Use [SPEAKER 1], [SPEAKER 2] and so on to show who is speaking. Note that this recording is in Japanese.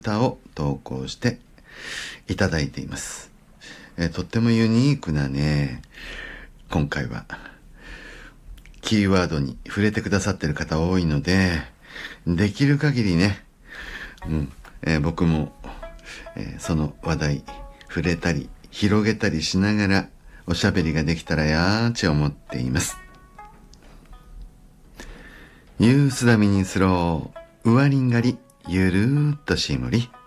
[SPEAKER 1] 歌を投稿していただいています。とってもユニークなね、今回はキーワードに触れてくださってる方多いので、できる限りね、僕も、その話題触れたり広げたりしながらおしゃべりができたらやーち思っています。ユースダミニスロー、ウワリンガリ、ゆるーっとしもり。